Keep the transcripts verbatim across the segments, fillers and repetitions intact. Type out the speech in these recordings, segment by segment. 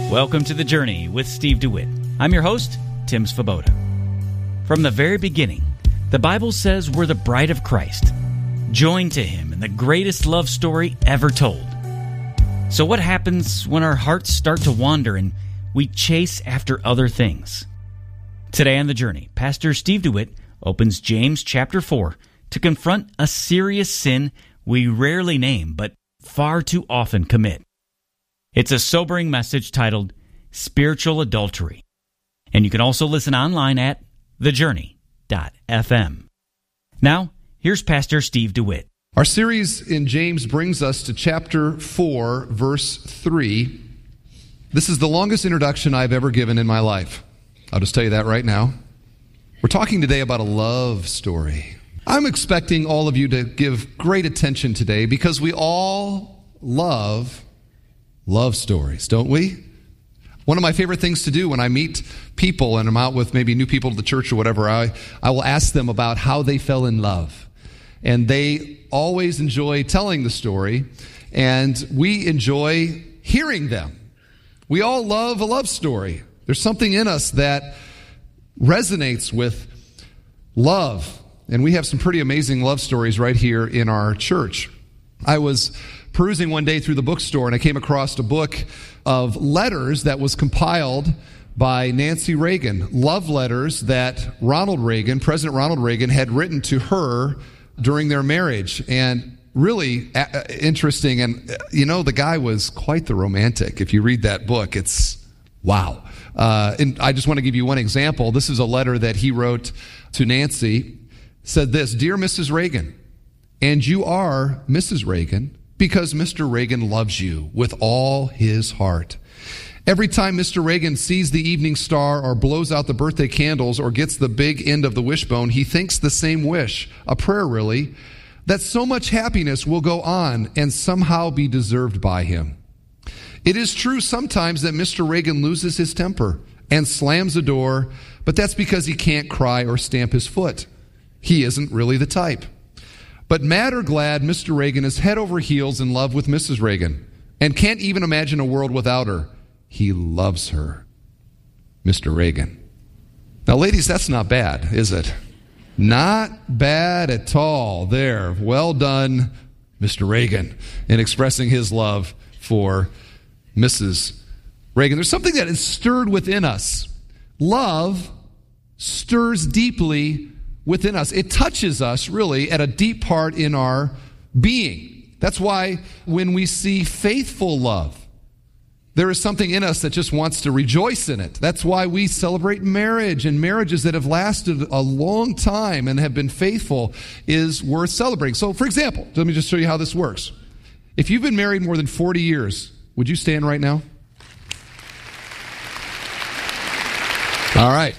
Welcome to The Journey with Steve DeWitt. I'm your host, Tim Svoboda. From the very beginning, the Bible says we're the bride of Christ, joined to Him in the greatest love story ever told. So what happens when our hearts start to wander and we chase after other things? Today on The Journey, Pastor Steve DeWitt opens James chapter four to confront a serious sin we rarely name but far too often commit. It's a sobering message titled Spiritual Adultery, and you can also listen online at the journey dot f m. Now, here's Pastor Steve DeWitt. Our series in James brings us to chapter four, verse three. This is the longest introduction I've ever given in my life. I'll just tell you that right now. We're talking today about a love story. I'm expecting all of you to give great attention today because we all love love stories, don't we? One of my favorite things to do when I meet people and I'm out with maybe new people to the church or whatever, I, I will ask them about how they fell in love. And they always enjoy telling the story, and we enjoy hearing them. We all love a love story. There's something in us that resonates with love. And we have some pretty amazing love stories right here in our church. I was perusing one day through the bookstore and I came across a book of letters that was compiled by Nancy Reagan. Love letters that Ronald Reagan, President Ronald Reagan, had written to her during their marriage. And really uh, interesting. And, you know, the guy was quite the romantic. If you read that book, it's wow. Uh, and I just want to give you one example. This is a letter that he wrote to Nancy. It said this: "Dear Missus Reagan, and you are Missus Reagan because Mister Reagan loves you with all his heart. Every time Mister Reagan sees the evening star or blows out the birthday candles or gets the big end of the wishbone, he thinks the same wish, a prayer really, that so much happiness will go on and somehow be deserved by him. It is true sometimes that Mister Reagan loses his temper and slams a door, but that's because he can't cry or stamp his foot. He isn't really the type. But mad or glad, Mister Reagan is head over heels in love with Missus Reagan and can't even imagine a world without her. He loves her. Mister Reagan." Now, ladies, that's not bad, is it? Not bad at all. There. Well done, Mister Reagan, in expressing his love for Missus Reagan. There's something that is stirred within us. Love stirs deeply within us. It touches us really at a deep part in our being. That's why when we see faithful love, there is something in us that just wants to rejoice in it. That's why we celebrate marriage, and marriages that have lasted a long time and have been faithful is worth celebrating. So, for example, let me just show you how this works. If you've been married more than forty years, would you stand right now? All right.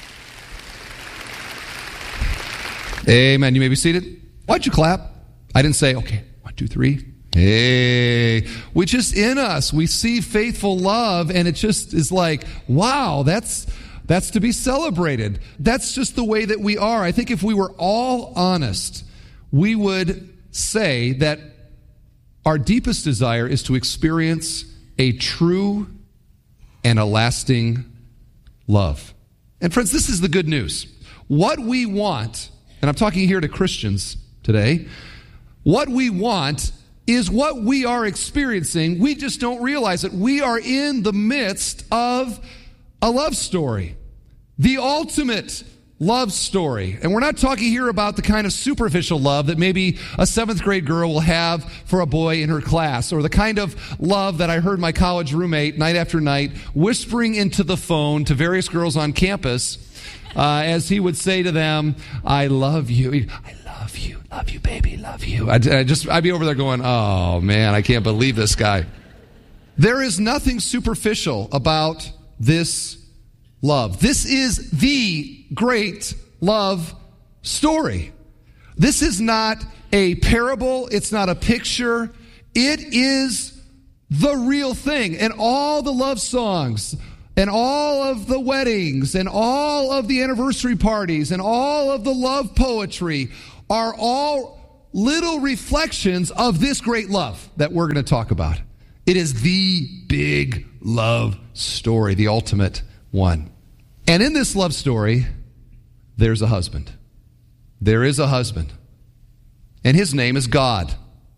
Amen. You may be seated. Why'd you clap? I didn't say, okay, one, two, three. Hey, we just in us, we see faithful love, and it just is like, wow, that's that's to be celebrated. That's just the way that we are. I think if we were all honest, we would say that our deepest desire is to experience a true and a lasting love. And friends, this is the good news. What we want, and I'm talking here to Christians today, what we want is what we are experiencing. We just don't realize it. We are in the midst of a love story, the ultimate love story. And we're not talking here about the kind of superficial love that maybe a seventh grade girl will have for a boy in her class, or the kind of love that I heard my college roommate night after night whispering into the phone to various girls on campus uh, as he would say to them, "I love you. I love you. Love you, baby. Love you." I, I just, I'd be over there going, "Oh man, I can't believe this guy." There is nothing superficial about this love. This is the great love story. This is not a parable. It's not a picture. It is the real thing. And all the love songs and all of the weddings and all of the anniversary parties and all of the love poetry are all little reflections of this great love that we're going to talk about. It is the big love story, the ultimate one. And in this love story, there's a husband. There is a husband. And his name is God.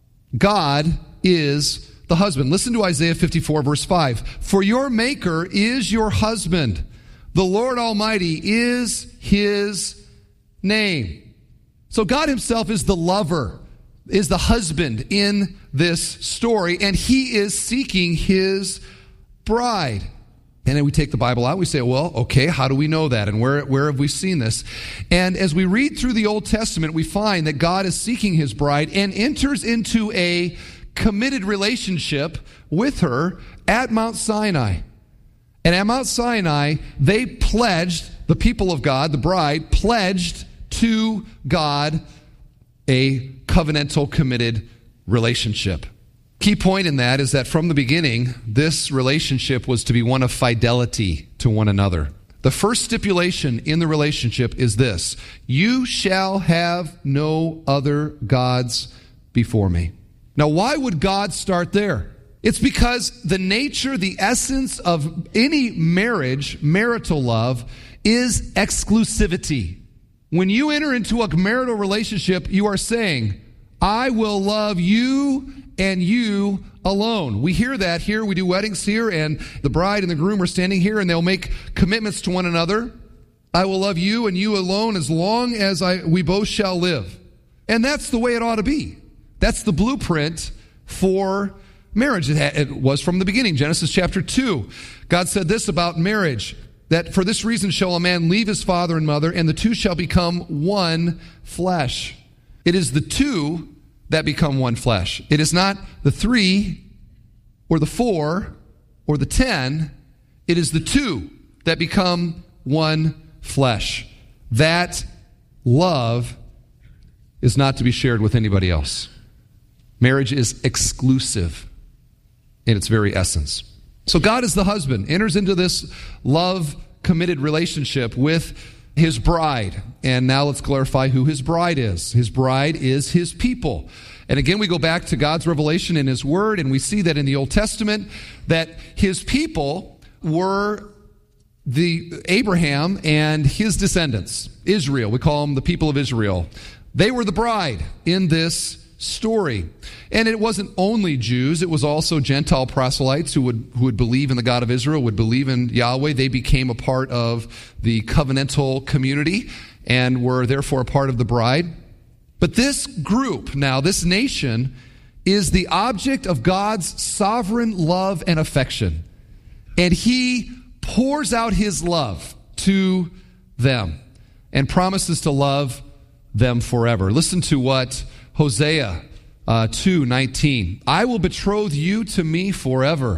God is the husband. Listen to Isaiah fifty-four, verse five. For your maker is your husband. The Lord Almighty is his name. So God himself is the lover, is the husband in this story, and he is seeking his bride. And then we take the Bible out, we say, well, okay, how do we know that? And where, where have we seen this? And as we read through the Old Testament, we find that God is seeking his bride and enters into a committed relationship with her at Mount Sinai. And at Mount Sinai, they pledged, the people of God, the bride, pledged to God a covenantal, committed relationship. Key point in that is that from the beginning, this relationship was to be one of fidelity to one another. The first stipulation in the relationship is this: you shall have no other gods before me. Now, why would God start there? It's because the nature, the essence of any marriage, marital love, is exclusivity. When you enter into a marital relationship, you are saying, I will love you and you alone. We hear that here. We do weddings here, and the bride and the groom are standing here, and they'll make commitments to one another. I will love you and you alone as long as I we both shall live. And that's the way it ought to be. That's the blueprint for marriage. It, ha- it was from the beginning. Genesis chapter two. God said this about marriage, that for this reason shall a man leave his father and mother, and the two shall become one flesh. It is the two that become one flesh. It is not the three or the four or the ten. It is the two that become one flesh. That love is not to be shared with anybody else. Marriage is exclusive in its very essence. So God is the husband, enters into this love committed relationship with his bride. And now let's clarify who his bride is. His bride is his people. And again, we go back to God's revelation in his word, and we see that in the Old Testament, that his people were the Abraham and his descendants, Israel. We call them the people of Israel. They were the bride in this story. And it wasn't only Jews, it was also Gentile proselytes who would who would believe in the God of Israel, would believe in Yahweh. They became a part of the covenantal community and were therefore a part of the bride. But this group, now this nation, is the object of God's sovereign love and affection. And he pours out his love to them and promises to love them forever. Listen to what Hosea uh, two nineteen. I will betroth you to me forever.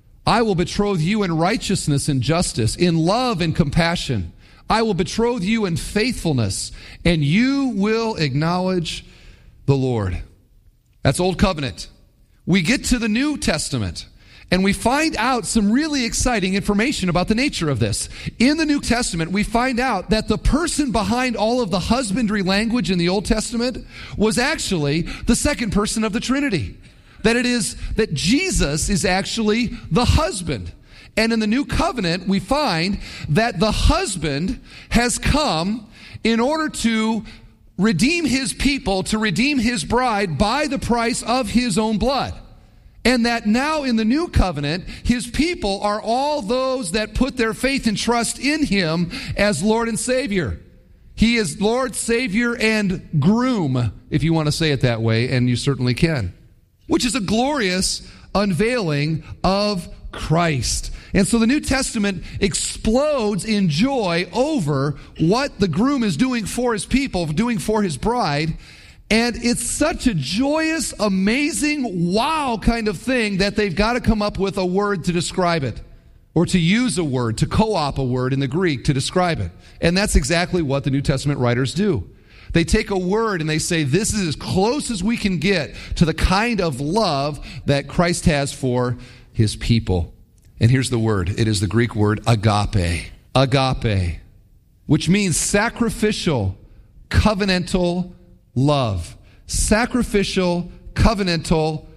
I will betroth you in righteousness and justice, in love and compassion. I will betroth you in faithfulness, and you will acknowledge the Lord. That's Old Covenant. We get to the New Testament, and we find out some really exciting information about the nature of this. In the New Testament, we find out that the person behind all of the husbandry language in the Old Testament was actually the second person of the Trinity. That it is that Jesus is actually the husband. And in the New Covenant, we find that the husband has come in order to redeem his people, to redeem his bride by the price of his own blood. And that now in the New Covenant, his people are all those that put their faith and trust in him as Lord and Savior. He is Lord, Savior, and groom, if you want to say it that way, and you certainly can. Which is a glorious unveiling of Christ. And so the New Testament explodes in joy over what the groom is doing for his people, doing for his bride. And it's such a joyous, amazing, wow kind of thing that they've got to come up with a word to describe it, or to use a word, to co-op a word in the Greek to describe it. And that's exactly what the New Testament writers do. They take a word and they say, this is as close as we can get to the kind of love that Christ has for his people. And here's the word. It is the Greek word agape. Agape, which means sacrificial, covenantal love. Sacrificial, covenantal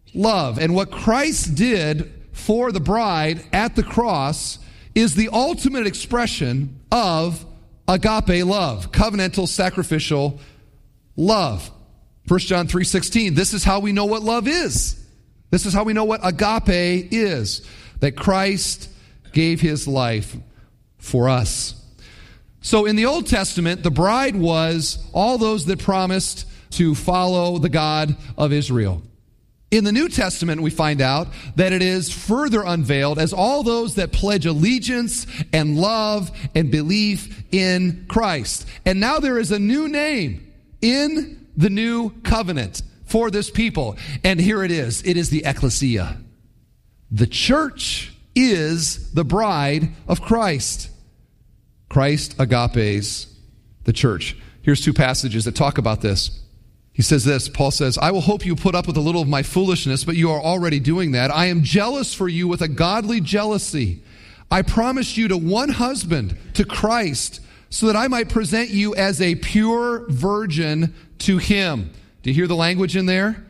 love. And what Christ did for the bride at the cross is the ultimate expression of agape love, covenantal sacrificial love. First John three sixteen, this is how we know what love is. This is how we know what agape is, that Christ gave his life for us. So in the Old Testament, the bride was all those that promised to follow the God of Israel. In the New Testament, we find out that it is further unveiled as all those that pledge allegiance and love and belief in Christ. And now there is a new name in the new covenant for this people. And here it is. It is the ecclesia. The church is the bride of Christ. Christ agapes the church. Here's two passages that talk about this. He says this, Paul says, I will hope you put up with a little of my foolishness, but you are already doing that. I am jealous for you with a godly jealousy. I promised you to one husband, to Christ, so that I might present you as a pure virgin to him. Do you hear the language in there?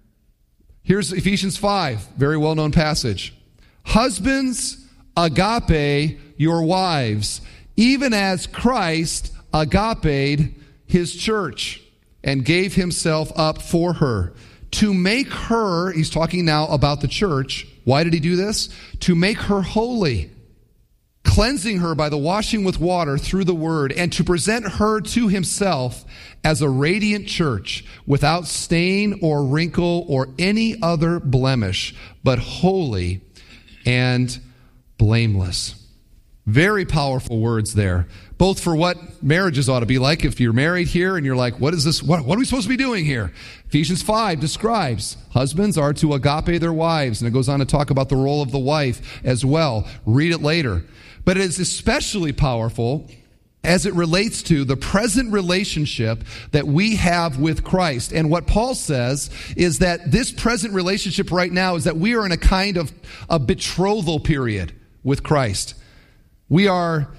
Here's Ephesians five, very well-known passage. Husbands, agape your wives, even as Christ agaped his church and gave himself up for her, to make her, he's talking now about the church. Why did he do this? To make her holy, cleansing her by the washing with water through the word, and to present her to himself as a radiant church, without stain or wrinkle or any other blemish, but holy and blameless. Very powerful words there, both for what marriages ought to be like. If you're married here and you're like, what is this? What, what are we supposed to be doing here? Ephesians five describes husbands are to agape their wives, and it goes on to talk about the role of the wife as well. Read it later. But it is especially powerful as it relates to the present relationship that we have with Christ. And what Paul says is that this present relationship right now is that we are in a kind of a betrothal period with Christ. We are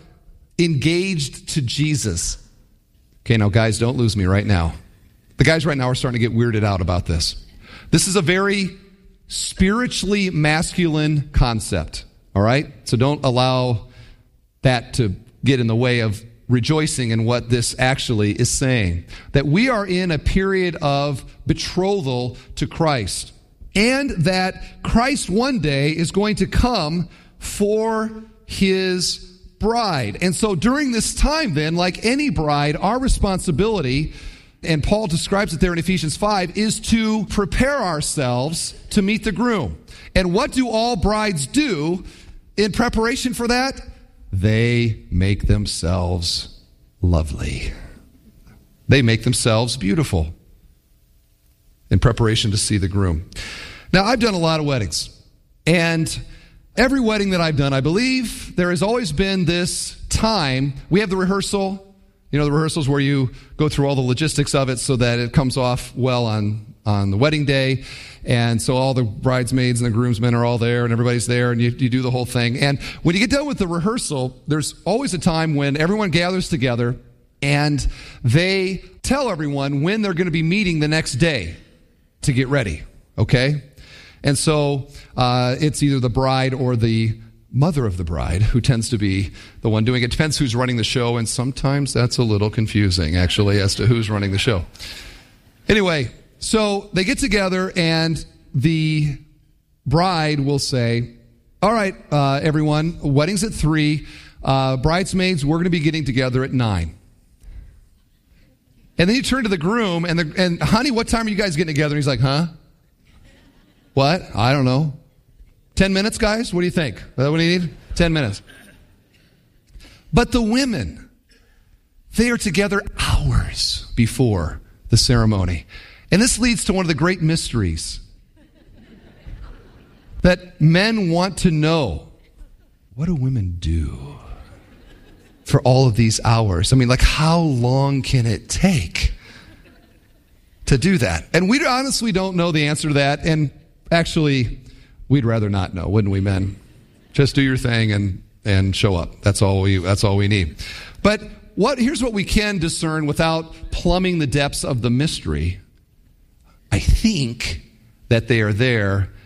engaged to Jesus. Okay, now guys, don't lose me right now. The guys right now are starting to get weirded out about this. This is a very spiritually masculine concept, all right? So don't allow that to get in the way of rejoicing in what this actually is saying. That we are in a period of betrothal to Christ. And that Christ one day is going to come for his bride. And so during this time then, like any bride, our responsibility, and Paul describes it there in Ephesians five, is to prepare ourselves to meet the groom. And what do all brides do in preparation for that? They make themselves lovely. They make themselves beautiful in preparation to see the groom. Now, I've done a lot of weddings, and every wedding that I've done, I believe there has always been this time. We have the rehearsal. You know, the rehearsals where you go through all the logistics of it so that it comes off well on, on the wedding day. And so all the bridesmaids and the groomsmen are all there, and everybody's there, and you, you do the whole thing. And when you get done with the rehearsal, there's always a time when everyone gathers together and they tell everyone when they're going to be meeting the next day to get ready, okay? And so uh, it's either the bride or the mother of the bride who tends to be the one doing it. Depends who's running the show, and sometimes that's a little confusing, actually, as to who's running the show. Anyway, so they get together, and the bride will say, all right, uh, everyone, wedding's at three. Uh, bridesmaids, we're going to be getting together at nine. And then you turn to the groom, and, the, and honey, what time are you guys getting together? And he's like, huh? What? I don't know. Ten minutes, guys? What do you think? Is that what you need? Ten minutes. But the women, they are together hours before the ceremony. And this leads to one of the great mysteries that men want to know. What do women do for all of these hours? I mean, like, how long can it take to do that? And we honestly don't know the answer to that. And actually, we'd rather not know, wouldn't we, men? Just do your thing and, and show up. That's all we, that's all we need. But what, here's what we can discern without plumbing the depths of the mystery. I think that they are there